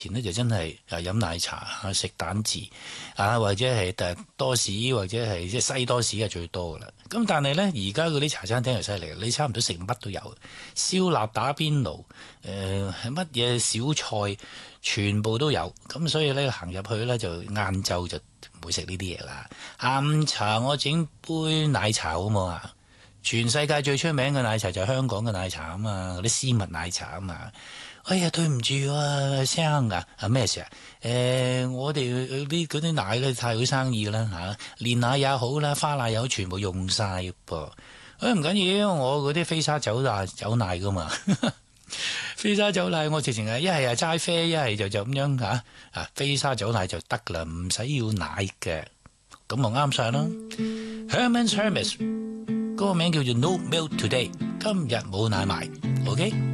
前咧就真係飲奶茶食蛋治或者係多士或者係即係西多士係最多噶啦。咁但係咧而家嗰啲茶餐廳又犀利，你差唔多食乜都有，燒臘打邊爐係乜嘢小菜全部都有。咁所以咧行入去咧就晏晝就唔會食呢啲嘢啦。下午茶我整杯奶茶好冇啊？全世界最出名嘅奶茶就係香港嘅奶茶啊嘛，嗰啲絲襪奶茶啊嘛。哎呀，對唔住啊，生咩事啊？我哋嗰啲奶咧太好生意啦嚇，煉奶也好啦，花奶也好，全部用晒噃。唔緊要，我嗰啲飛沙走奶噶嘛，飛沙走奶我直情係一係齋啡，一係就咁樣飛沙走奶就得啦，唔使要奶嘅，咁就啱晒啦。Herman's Hermits 嗰個名叫做 No Milk Today， 今日冇奶賣，OK？